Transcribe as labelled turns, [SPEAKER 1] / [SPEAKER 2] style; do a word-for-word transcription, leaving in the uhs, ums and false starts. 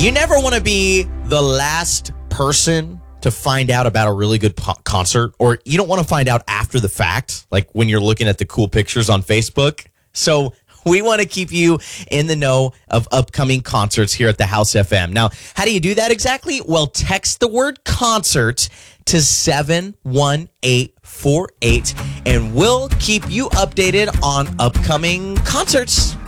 [SPEAKER 1] You never want to be the last person to find out about a really good po- concert, or you don't want to find out after the fact, like when you're looking at the cool pictures on Facebook. So we want to keep you in the know of upcoming concerts here at the House F M. Now, how do you do that exactly? Well, text the word concert to seven one eight four eight, and we'll keep you updated on upcoming concerts.